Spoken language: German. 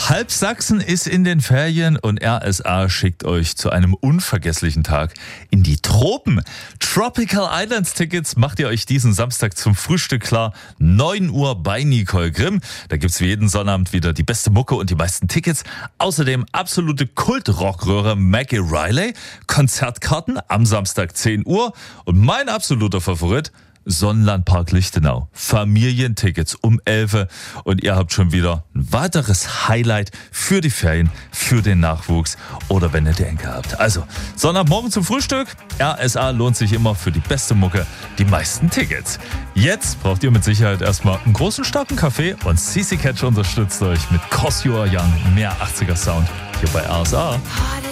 Halb Sachsen ist in den Ferien und RSA schickt euch zu einem unvergesslichen Tag in die Tropen. Tropical Islands Tickets macht ihr euch diesen Samstag zum Frühstück klar. 9 Uhr bei Nicole Grimm. Da gibt's wie jeden Sonnabend wieder die beste Mucke und die meisten Tickets. Außerdem absolute Kult-Rockröhre Maggie Riley. Konzertkarten am Samstag 10 Uhr. Und mein absoluter Favorit, Sonnenlandpark Lichtenau. Familientickets um 11 Uhr und ihr habt schon wieder ein weiteres Highlight für die Ferien, für den Nachwuchs oder wenn ihr die Enkel habt. Also, Sonntagmorgen zum Frühstück. RSA lohnt sich immer für die beste Mucke, die meisten Tickets. Jetzt braucht ihr mit Sicherheit erstmal einen großen, starken Kaffee und CC Catch unterstützt euch mit 'Cause You Are Young, mehr 80er Sound hier bei RSA.